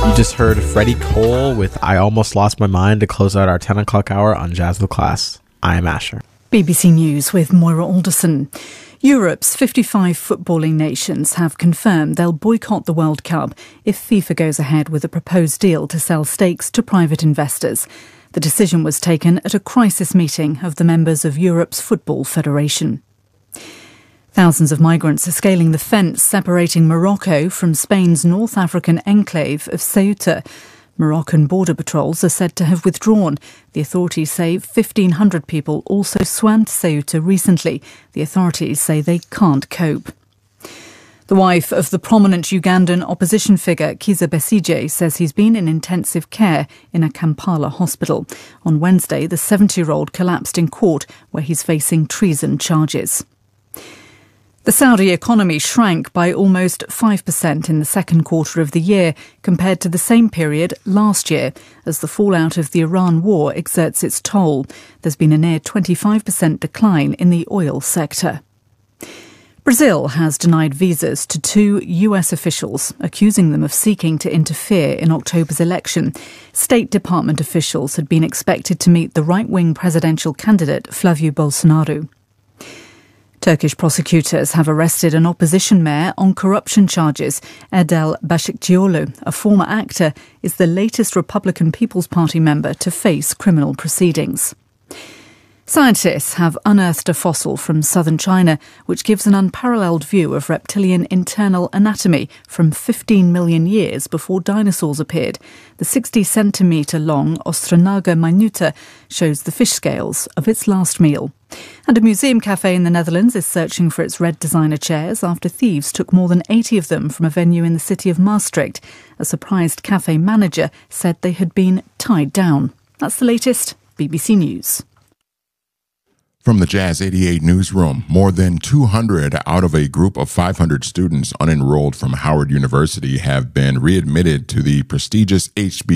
You just heard Freddie Cole with I Almost Lost My Mind to close out our 10 o'clock hour on Jazz with Class. I am Asher. BBC News with Moira Alderson. Europe's 55 footballing nations have confirmed they'll boycott the World Cup if FIFA goes ahead with a proposed deal to sell stakes to private investors. The decision was taken at a crisis meeting of the members of Europe's Football Federation. Thousands of migrants are scaling the fence separating Morocco from Spain's North African enclave of Ceuta. Moroccan border patrols are said to have withdrawn. The authorities say 1,500 people also swam to Ceuta recently. The authorities say they can't cope. The wife of the prominent Ugandan opposition figure Kizza Besigye says he's been in intensive care in a Kampala hospital. On Wednesday, the 70-year-old collapsed in court where he's facing treason charges. The Saudi economy shrank by almost 5% in the second quarter of the year compared to the same period last year, as the fallout of the Iran war exerts its toll. There's been a near 25% decline in the oil sector. Brazil has denied visas to 2 US officials, accusing them of seeking to interfere in October's election. State Department officials had been expected to meet the right-wing presidential candidate Flavio Bolsonaro. Turkish prosecutors have arrested an opposition mayor on corruption charges. Erdal Başikçioğlu, a former actor, is the latest Republican People's Party member to face criminal proceedings. Scientists have unearthed a fossil from southern China which gives an unparalleled view of reptilian internal anatomy from 15 million years before dinosaurs appeared. The 60-centimetre long Ostranaga minuta shows the fish scales of its last meal. And a museum cafe in the Netherlands is searching for its red designer chairs after thieves took more than 80 of them from a venue in the city of Maastricht. A surprised cafe manager said they had been tied down. That's the latest. BBC News. From the Jazz 88 newsroom, more than 200 out of a group of 500 students unenrolled from Howard University have been readmitted to the prestigious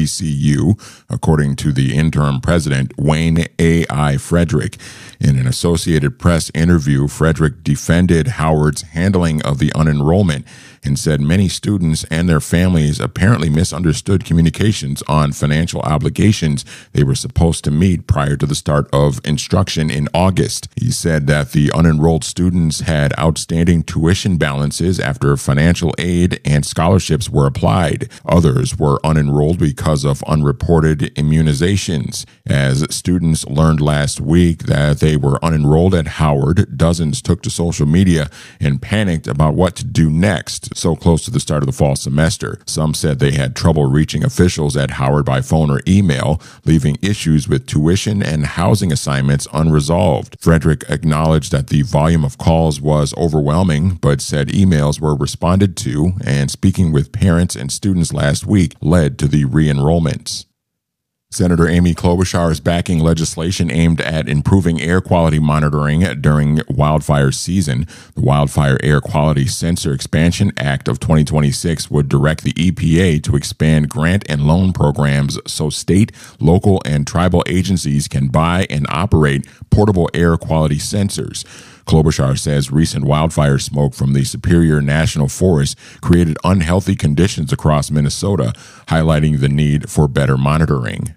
HBCU, according to the interim president, Wayne A.I. Frederick. In an Associated Press interview, Frederick defended Howard's handling of the unenrollment and said many students and their families apparently misunderstood communications on financial obligations they were supposed to meet prior to the start of instruction in August. He said that the unenrolled students had outstanding tuition balances after financial aid and scholarships were applied. Others were unenrolled because of unreported immunizations. As students learned last week that they were unenrolled at Howard, dozens took to social media and panicked about what to do next. So close to the start of the fall semester. Some said they had trouble reaching officials at Howard by phone or email, leaving issues with tuition and housing assignments unresolved. Frederick acknowledged that the volume of calls was overwhelming, but said emails were responded to, and speaking with parents and students last week led to the re-enrollments. Senator Amy Klobuchar is backing legislation aimed at improving air quality monitoring during wildfire season. The Wildfire Air Quality Sensor Expansion Act of 2026 would direct the EPA to expand grant and loan programs so state, local, and tribal agencies can buy and operate portable air quality sensors. Klobuchar says recent wildfire smoke from the Superior National Forest created unhealthy conditions across Minnesota, highlighting the need for better monitoring.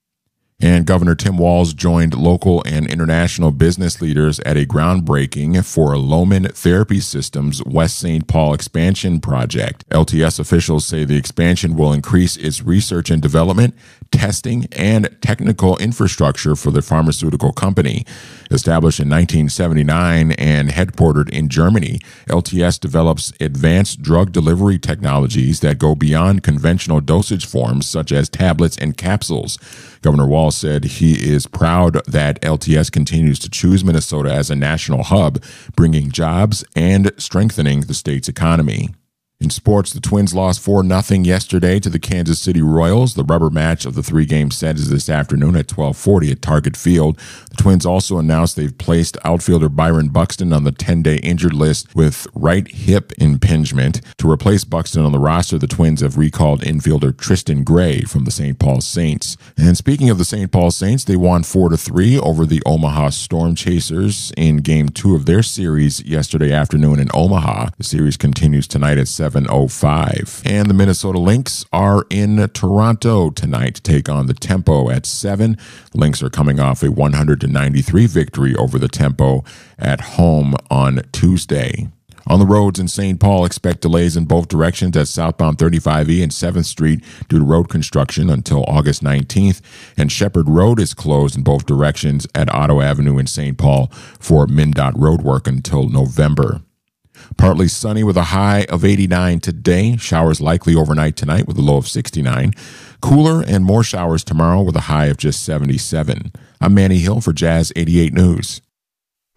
And Governor Tim Walz joined local and international business leaders at a groundbreaking for Lohman Therapy Systems West St. Paul expansion project. LTS officials say the expansion will increase its research and development, testing, and technical infrastructure for the pharmaceutical company. Established in 1979 and headquartered in Germany, LTS develops advanced drug delivery technologies that go beyond conventional dosage forms such as tablets and capsules. Governor Walz said he is proud that LTS continues to choose Minnesota as a national hub, bringing jobs and strengthening the state's economy. In sports, the Twins lost 4-0 yesterday to the Kansas City Royals. The rubber match of the three-game set is this afternoon at 12:40 at Target Field. The Twins also announced they've placed outfielder Byron Buxton on the 10-day injured list with right hip impingement. To replace Buxton on the roster, the Twins have recalled infielder Tristan Gray from the St. Paul Saints. And speaking of the St. Paul Saints, they won 4-3 over the Omaha Storm Chasers in Game 2 of their series yesterday afternoon in Omaha. The series continues tonight at 7 7:05. And the Minnesota Lynx are in Toronto tonight to take on the Tempo at 7. Lynx are coming off a 100-93 victory over the Tempo at home on Tuesday. On the roads in St. Paul, expect delays in both directions at southbound 35E and 7th Street due to road construction until August 19th, and Shepherd Road is closed in both directions at Otto Avenue in St. Paul for MnDOT road work until November. Partly sunny with a high of 89 today. Showers likely overnight tonight with a low of 69. Cooler and more showers tomorrow with a high of just 77. I'm Manny Hill for Jazz 88 News.